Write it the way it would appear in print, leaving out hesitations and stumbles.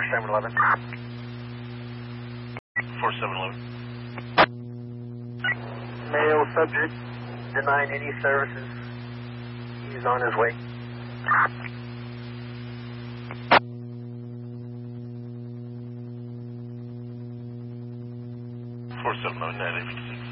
4711. 4711. Male subject denied any services. He's on his way. 4711, 956.